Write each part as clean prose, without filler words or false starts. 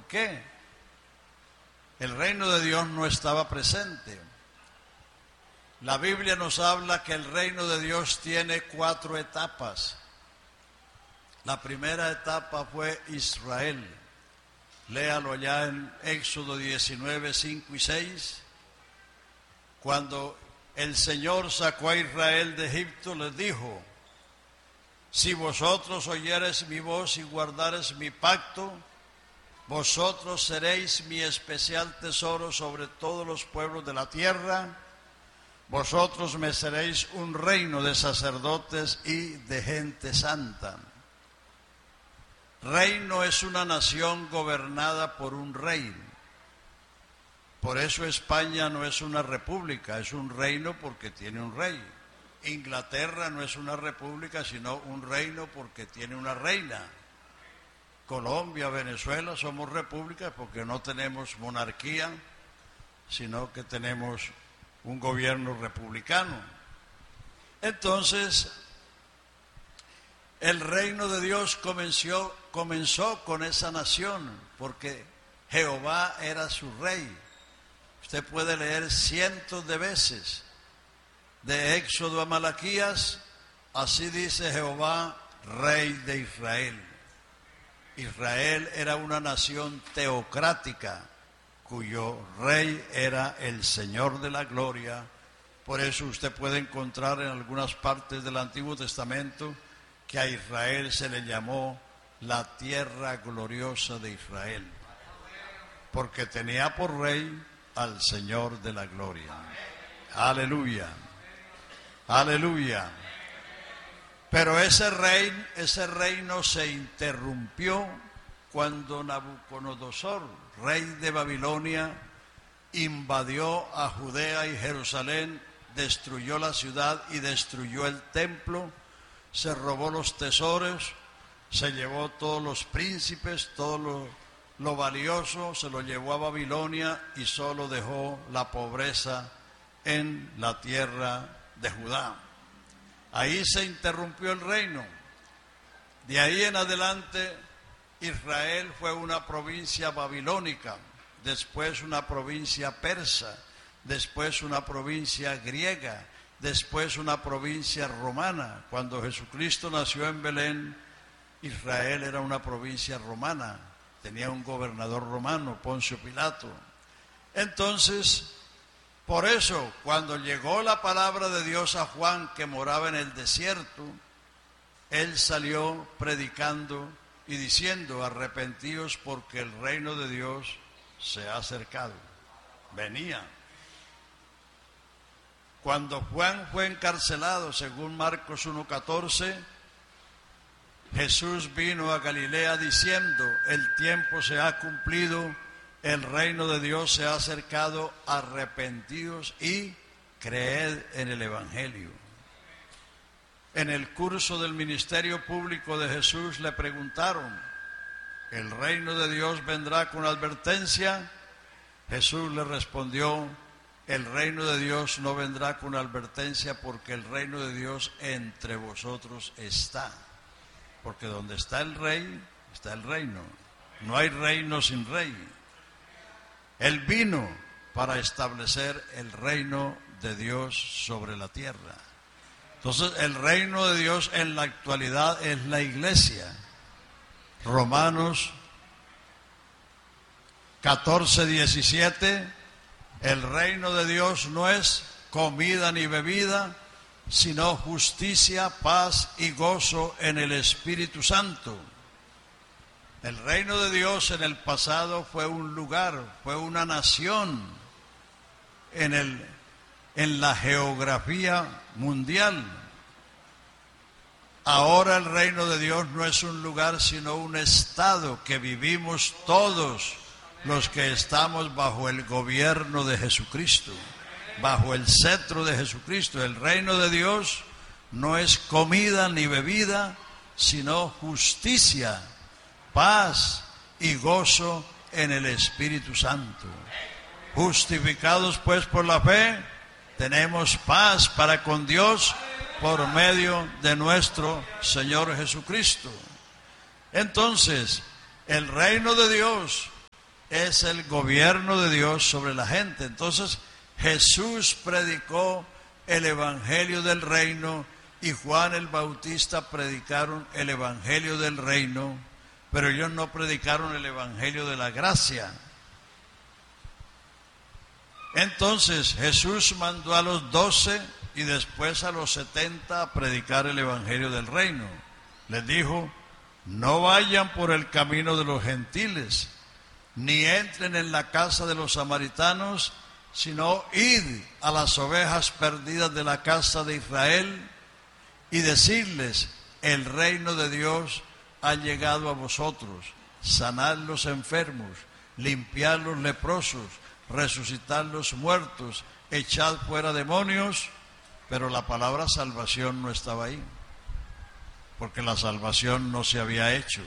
¿Por qué? El reino de Dios no estaba presente. La Biblia nos habla que el reino de Dios tiene 4 etapas. La primera etapa fue Israel. Léalo allá en Éxodo 19, 5 y 6. Cuando el Señor sacó a Israel de Egipto, les dijo: si vosotros oyereis mi voz y guardareis mi pacto, vosotros seréis mi especial tesoro sobre todos los pueblos de la tierra. Vosotros me seréis un reino de sacerdotes y de gente santa. Reino es una nación gobernada por un rey. Por eso España no es una república, es un reino porque tiene un rey. Inglaterra no es una república, sino un reino porque tiene una reina. Colombia, Venezuela somos repúblicas porque no tenemos monarquía, sino que tenemos un gobierno republicano. Entonces, el reino de Dios comenzó con esa nación, porque Jehová era su rey. Usted puede leer cientos de veces, de Éxodo a Malaquías, así dice Jehová, rey de Israel. Israel era una nación teocrática, cuyo rey era el Señor de la gloria. Por eso usted puede encontrar en algunas partes del Antiguo Testamento que a Israel se le llamó la tierra gloriosa de Israel, porque tenía por rey al Señor de la gloria. Aleluya, aleluya. Pero ese reino se interrumpió cuando Nabucodonosor, rey de Babilonia, invadió a Judea y Jerusalén, destruyó la ciudad y destruyó el templo, se robó los tesoros, se llevó todos los príncipes, todo lo valioso, se lo llevó a Babilonia y solo dejó la pobreza en la tierra de Judá. Ahí se interrumpió el reino. De ahí en adelante, Israel fue una provincia babilónica, después una provincia persa, después una provincia griega, después una provincia romana. Cuando Jesucristo nació en Belén, Israel era una provincia romana, tenía un gobernador romano, Poncio Pilato. Entonces, por eso, cuando llegó la palabra de Dios a Juan, que moraba en el desierto, él salió predicando y diciendo: arrepentíos porque el reino de Dios se ha acercado. Venía. Cuando Juan fue encarcelado, según Marcos 1:14, Jesús vino a Galilea diciendo: el tiempo se ha cumplido, el reino de Dios se ha acercado, arrepentíos y creed en el Evangelio. En el curso del ministerio público de Jesús le preguntaron: ¿el reino de Dios vendrá con advertencia? Jesús le respondió: el reino de Dios no vendrá con advertencia, porque el reino de Dios entre vosotros está. Porque donde está el rey, está el reino. No hay reino sin rey. Él vino para establecer el reino de Dios sobre la tierra. Entonces, el reino de Dios en la actualidad es la iglesia. Romanos 14:17, el reino de Dios no es comida ni bebida, sino justicia, paz y gozo en el Espíritu Santo. El reino de Dios en el pasado fue un lugar, fue una nación en la geografía mundial. Ahora el reino de Dios no es un lugar, sino un estado que vivimos todos los que estamos bajo el gobierno de Jesucristo, bajo el cetro de Jesucristo. El reino de Dios no es comida ni bebida, sino justicia, paz y gozo en el Espíritu Santo. Justificados pues por la fe, tenemos paz para con Dios por medio de nuestro Señor Jesucristo. Entonces, el reino de Dios es el gobierno de Dios sobre la gente. Entonces Jesús predicó el evangelio del reino y Juan el Bautista predicaron el evangelio del reino, pero ellos no predicaron el evangelio de la gracia. Entonces Jesús mandó a los 12 y después a los 70 a predicar el evangelio del reino. Les dijo: no vayan por el camino de los gentiles, ni entren en la casa de los samaritanos, sino id a las ovejas perdidas de la casa de Israel y decirles: el reino de Dios ha llegado a vosotros. Sanad los enfermos, limpiad los leprosos, resucitad los muertos, echad fuera demonios. Pero la palabra salvación no estaba ahí, porque la salvación no se había hecho.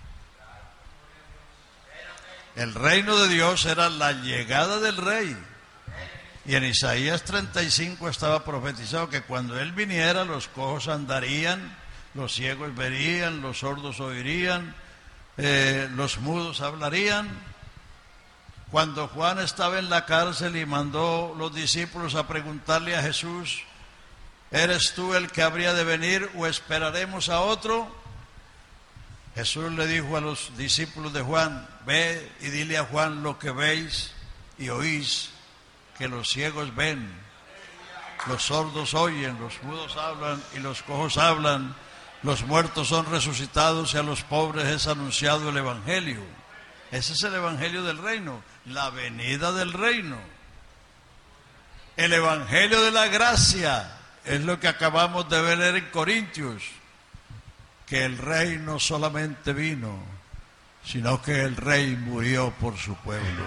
El reino de Dios era la llegada del rey. Y en Isaías 35 estaba profetizado que cuando él viniera, los cojos andarían, los ciegos verían, los sordos oirían, los mudos hablarían. Cuando Juan estaba en la cárcel y mandó los discípulos a preguntarle a Jesús: ¿eres tú el que habría de venir o esperaremos a otro? Jesús le dijo a los discípulos de Juan: ve y dile a Juan lo que veis y oís, que los ciegos ven, los sordos oyen, los mudos hablan y los cojos hablan, los muertos son resucitados y a los pobres es anunciado el evangelio. Ese es el evangelio del reino, la venida del reino. El evangelio de la gracia es lo que acabamos de ver en Corintios, que el rey no solamente vino, sino que el rey murió por su pueblo.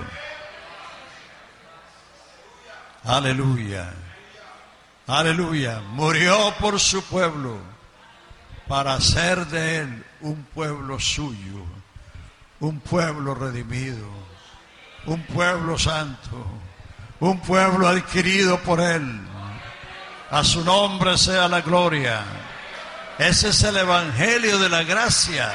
Aleluya, aleluya. Murió por su pueblo para hacer de él un pueblo suyo, un pueblo redimido, un pueblo santo, un pueblo adquirido por él. A su nombre sea la gloria. Ese es el evangelio de la gracia.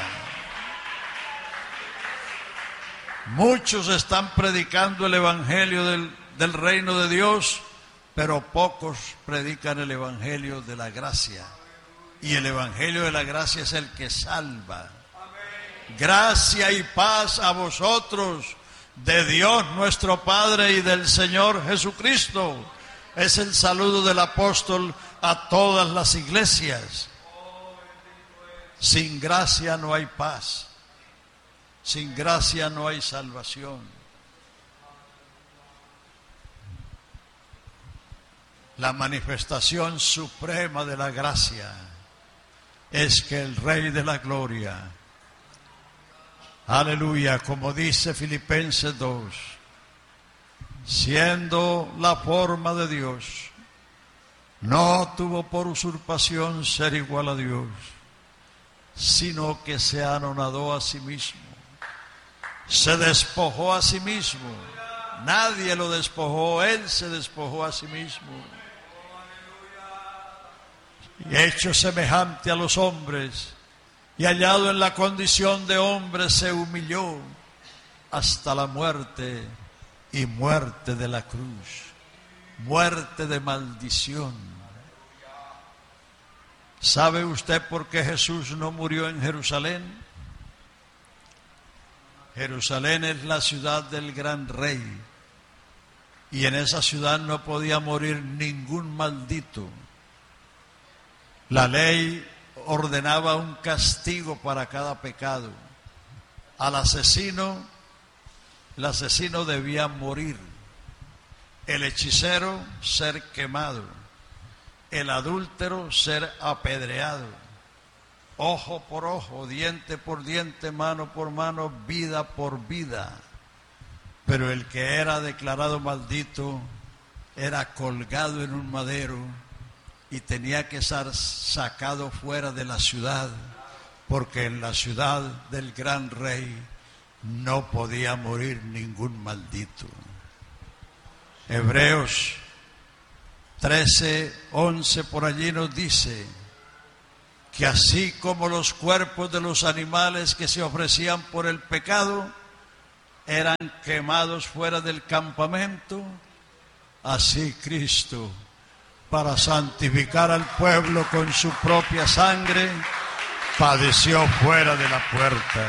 Muchos están predicando el evangelio del reino de Dios, pero pocos predican el evangelio de la gracia. Y el evangelio de la gracia es el que salva. Gracia y paz a vosotros, de Dios nuestro Padre y del Señor Jesucristo. Es el saludo del apóstol a todas las iglesias. Sin gracia no hay paz. Sin gracia no hay salvación. La manifestación suprema de la gracia es que el Rey de la Gloria, aleluya, como dice Filipenses 2, siendo la forma de Dios, no tuvo por usurpación ser igual a Dios, sino que se anonadó a sí mismo, se despojó a sí mismo. Nadie lo despojó, él se despojó a sí mismo. Y hecho semejante a los hombres, y hallado en la condición de hombre, se humilló hasta la muerte, y muerte de la cruz, muerte de maldición. ¿Sabe usted por qué Jesús no murió en Jerusalén? Jerusalén es la ciudad del gran rey, y en esa ciudad no podía morir ningún maldito. La ley ordenaba un castigo para cada pecado. Al asesino, el asesino debía morir. El hechicero, ser quemado. El adúltero, ser apedreado. Ojo por ojo, diente por diente, mano por mano, vida por vida. Pero el que era declarado maldito era colgado en un madero y tenía que ser sacado fuera de la ciudad, porque en la ciudad del gran rey no podía morir ningún maldito. Hebreos 13:11 por allí nos dice que así como los cuerpos de los animales que se ofrecían por el pecado eran quemados fuera del campamento, así Cristo, para santificar al pueblo con su propia sangre, padeció fuera de la puerta.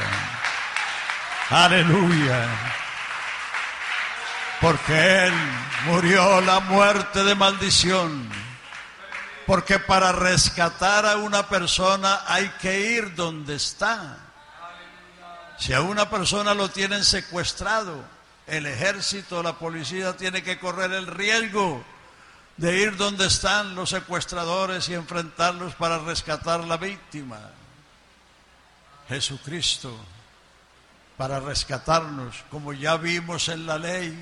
Aleluya. Porque Él murió la muerte de maldición. Porque para rescatar a una persona hay que ir donde está. Si a una persona lo tienen secuestrado, el ejército, la policía tiene que correr el riesgo de ir donde están los secuestradores y enfrentarlos para rescatar a la víctima. Jesucristo, para rescatarnos, como ya vimos en la ley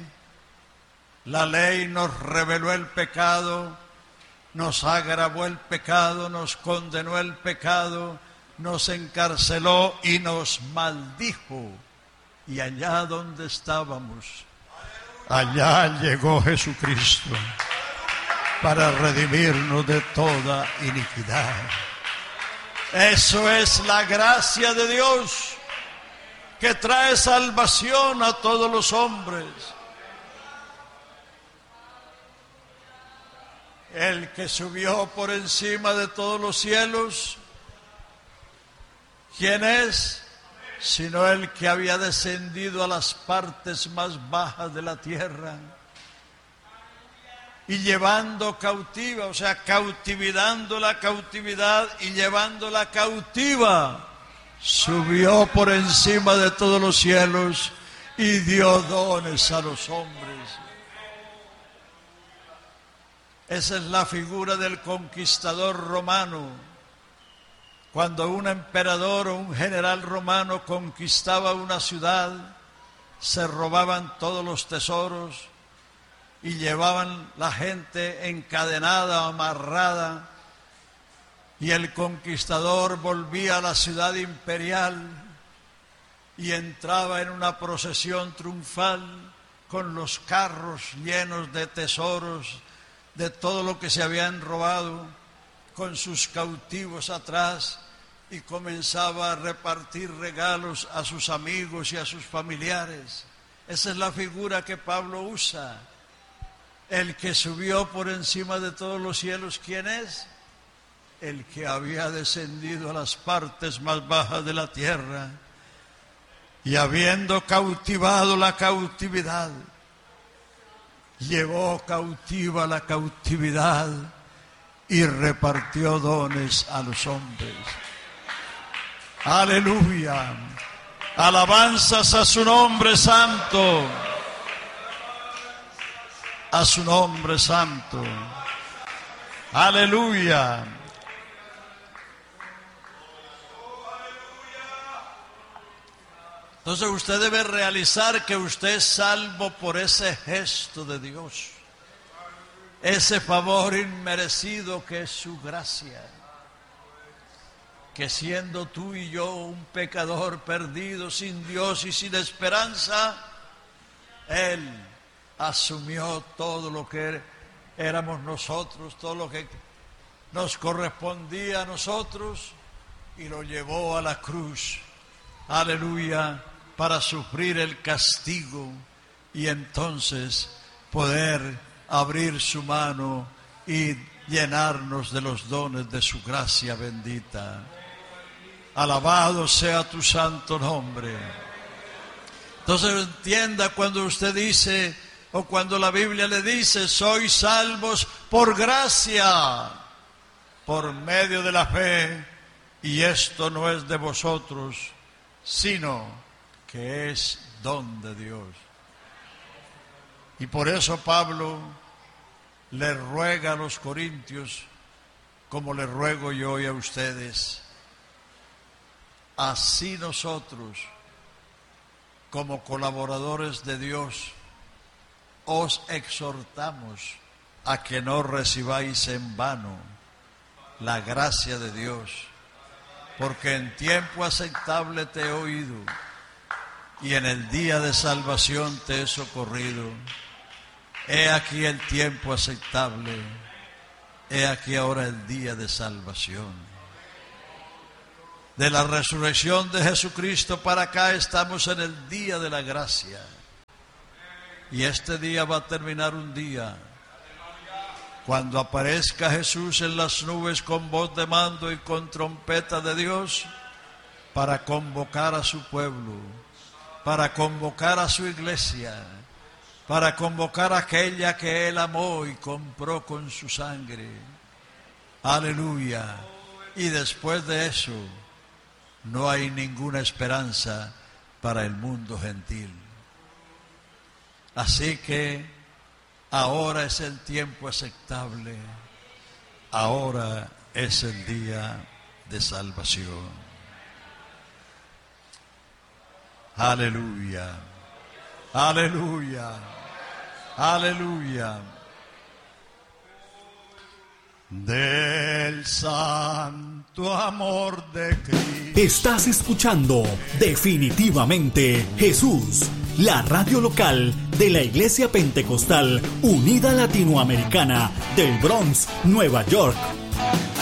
nos reveló el pecado, nos agravó el pecado, nos condenó el pecado, nos encarceló y nos maldijo. Y allá donde estábamos, allá llegó Jesucristo para redimirnos de toda iniquidad. Eso es la gracia de Dios, que trae salvación a todos los hombres. El que subió por encima de todos los cielos, ¿quién es? Sino el que había descendido a las partes más bajas de la tierra y llevando cautiva, o sea, cautivando la cautividad y llevándola cautiva, subió por encima de todos los cielos y dio dones a los hombres. Esa es la figura del conquistador romano. Cuando un emperador o un general romano conquistaba una ciudad, se robaban todos los tesoros y llevaban la gente encadenada, amarrada, y el conquistador volvía a la ciudad imperial y entraba en una procesión triunfal con los carros llenos de tesoros, de todo lo que se habían robado, con sus cautivos atrás, y comenzaba a repartir regalos a sus amigos y a sus familiares. Esa es la figura que Pablo usa. El que subió por encima de todos los cielos, ¿quién es? El que había descendido a las partes más bajas de la tierra y habiendo cautivado la cautividad, llevó cautiva la cautividad y repartió dones a los hombres. Aleluya. Alabanzas a su nombre santo. A su nombre santo. Aleluya. Entonces usted debe realizar que usted es salvo por ese gesto de Dios, ese favor inmerecido que es su gracia, que siendo tú y yo un pecador perdido, sin Dios y sin esperanza, Él asumió todo lo que éramos nosotros, todo lo que nos correspondía a nosotros, y lo llevó a la cruz. Aleluya. Para sufrir el castigo y entonces poder abrir su mano y llenarnos de los dones de su gracia bendita. Alabado sea tu santo nombre. Entonces entienda cuando usted dice, o cuando la Biblia le dice, sois salvos por gracia, por medio de la fe, y esto no es de vosotros, sino que es don de Dios. Y por eso Pablo le ruega a los corintios, como le ruego yo hoy a ustedes, así nosotros, como colaboradores de Dios, os exhortamos a que no recibáis en vano la gracia de Dios, porque en tiempo aceptable te he oído, y en el día de salvación te he socorrido. He aquí el tiempo aceptable, he aquí ahora el día de salvación. de la resurrección de Jesucristo para acá estamos en el día de la gracia. Y este día va a terminar un día cuando aparezca Jesús en las nubes con voz de mando y con trompeta de Dios para convocar a su pueblo, para convocar a su iglesia, para convocar a aquella que Él amó y compró con su sangre. Aleluya. Y después de eso, no hay ninguna esperanza para el mundo gentil. Así que ahora es el tiempo aceptable, ahora es el día de salvación. Aleluya, aleluya, aleluya. Del santo amor de Cristo. Estás escuchando Definitivamente Jesús, la radio local de la Iglesia Pentecostal Unida Latinoamericana del Bronx, Nueva York.